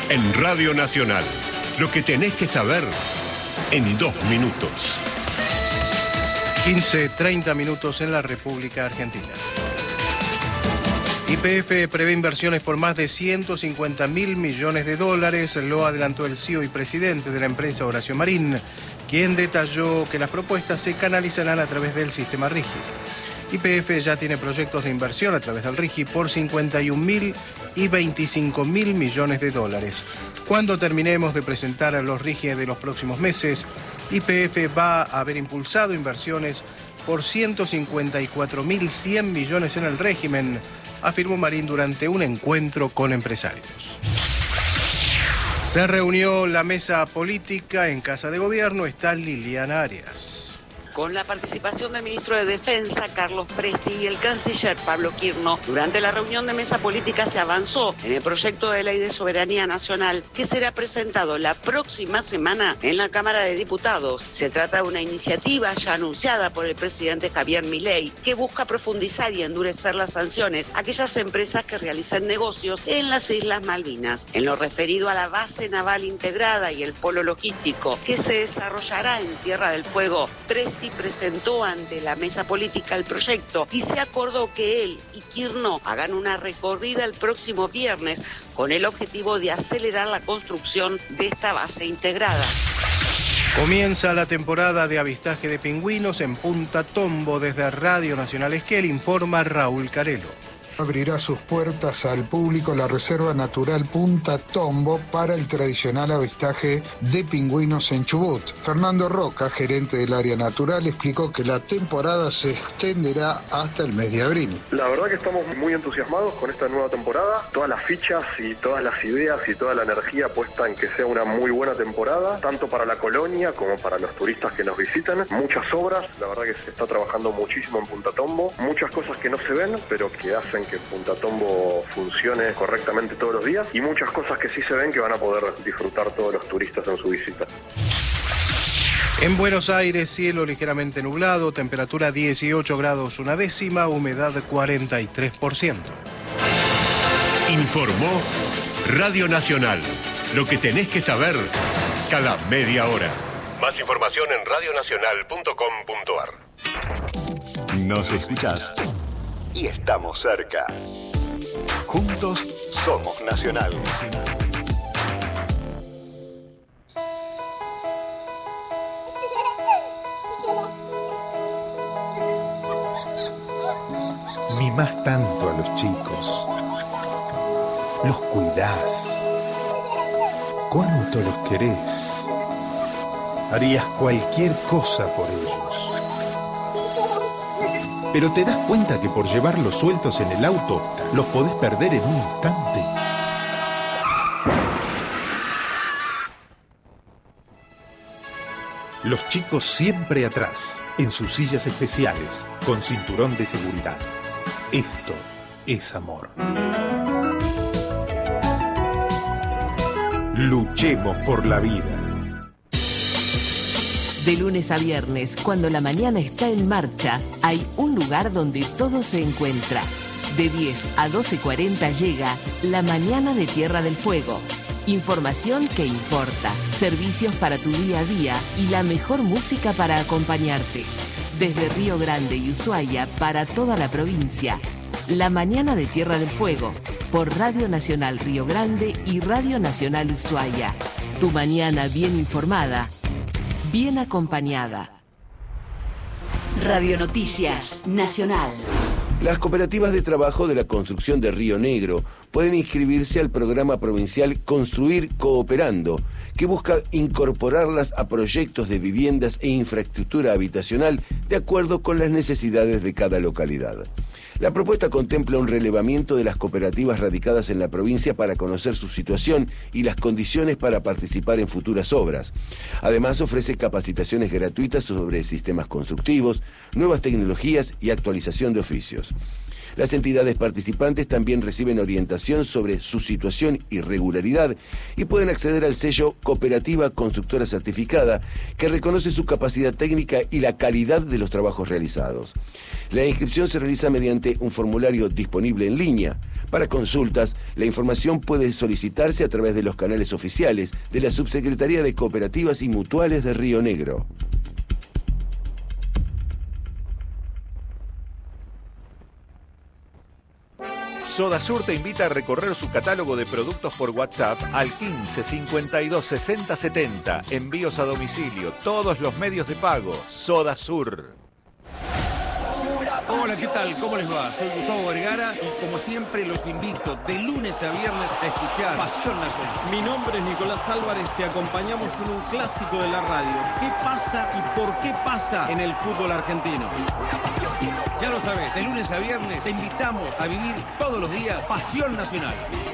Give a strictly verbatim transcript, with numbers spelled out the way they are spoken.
En Radio Nacional, lo que tenés que saber en dos minutos. quince, treinta minutos en la República Argentina. Y P F prevé inversiones por más de ciento cincuenta mil millones de dólares, lo adelantó el C E O y presidente de la empresa, Horacio Marín, quien detalló que las propuestas se canalizarán a través del sistema RIGI. Y P F ya tiene proyectos de inversión a través del RIGI por cincuenta y un mil y veinticinco mil millones de dólares. Cuando terminemos de presentar a los RIGI de los próximos meses, Y P F va a haber impulsado inversiones por ciento cincuenta y cuatro mil cien millones en el régimen, afirmó Marín durante un encuentro con empresarios. Se reunió la mesa política en Casa de Gobierno, está Liliana Arias. Con la participación del ministro de Defensa, Carlos Presti, y el canciller Pablo Quirno, durante la reunión de mesa política se avanzó en el proyecto de ley de soberanía nacional que será presentado la próxima semana en la Cámara de Diputados. Se trata de una iniciativa ya anunciada por el presidente Javier Milei que busca profundizar y endurecer las sanciones a aquellas empresas que realicen negocios en las Islas Malvinas. En lo referido a la base naval integrada y el polo logístico que se desarrollará en Tierra del Fuego, Presti presentó ante la mesa política el proyecto y se acordó que él y Quirno hagan una recorrida el próximo viernes con el objetivo de acelerar la construcción de esta base integrada. Comienza la temporada de avistaje de pingüinos en Punta Tombo. Desde Radio Nacional Esquel informa Raúl Carelo. Abrirá sus puertas al público la Reserva Natural Punta Tombo para el tradicional avistaje de pingüinos en Chubut. Fernando Roca, gerente del área natural, explicó que la temporada se extenderá hasta el mes de abril. La verdad que estamos muy entusiasmados con esta nueva temporada. Todas las fichas y todas las ideas y toda la energía puesta en que sea una muy buena temporada, tanto para la colonia como para los turistas que nos visitan. Muchas obras, la verdad que se está trabajando muchísimo en Punta Tombo. Muchas cosas que no se ven, pero que hacen que Punta Tombo funcione correctamente todos los días, y muchas cosas que sí se ven que van a poder disfrutar todos los turistas en su visita. En Buenos Aires, cielo ligeramente nublado, temperatura dieciocho grados una décima, humedad cuarenta y tres por ciento. Informó Radio Nacional, lo que tenés que saber cada media hora. Más información en radio nacional punto com punto a r. Nos escuchás y estamos cerca. Juntos somos Nacional. Mimás tanto a los chicos. Los cuidás. ¿Cuánto los querés? Harías cualquier cosa por ellos. Pero te das cuenta que por llevarlos sueltos en el auto, los podés perder en un instante. Los chicos siempre atrás, en sus sillas especiales, con cinturón de seguridad. Esto es amor. Luchemos por la vida. De lunes a viernes, cuando la mañana está en marcha, hay un lugar donde todo se encuentra. De diez a doce cuarenta llega La Mañana de Tierra del Fuego. Información que importa, servicios para tu día a día y la mejor música para acompañarte. Desde Río Grande y Ushuaia para toda la provincia. La Mañana de Tierra del Fuego, por Radio Nacional Río Grande y Radio Nacional Ushuaia. Tu mañana bien informada, bien acompañada. Radio Noticias Nacional. Las cooperativas de trabajo de la construcción de Río Negro pueden inscribirse al programa provincial Construir Cooperando, que busca incorporarlas a proyectos de viviendas e infraestructura habitacional de acuerdo con las necesidades de cada localidad. La propuesta contempla un relevamiento de las cooperativas radicadas en la provincia para conocer su situación y las condiciones para participar en futuras obras. Además, ofrece capacitaciones gratuitas sobre sistemas constructivos, nuevas tecnologías y actualización de oficios. Las entidades participantes también reciben orientación sobre su situación y regularidad y pueden acceder al sello Cooperativa Constructora Certificada, que reconoce su capacidad técnica y la calidad de los trabajos realizados. La inscripción se realiza mediante un formulario disponible en línea. Para consultas, la información puede solicitarse a través de los canales oficiales de la Subsecretaría de Cooperativas y Mutuales de Río Negro. Sodasur te invita a recorrer su catálogo de productos por WhatsApp al quince cincuenta y dos sesenta setenta. Envíos a domicilio, todos los medios de pago. Sodasur. Hola, ¿qué tal? ¿Cómo les va? Soy Gustavo Vergara y como siempre los invito de lunes a viernes a escuchar Pasión Nacional. Mi nombre es Nicolás Álvarez, te acompañamos en un clásico de la radio. ¿Qué pasa y por qué pasa en el fútbol argentino? Ya lo sabes, de lunes a viernes te invitamos a vivir todos los días Pasión Nacional.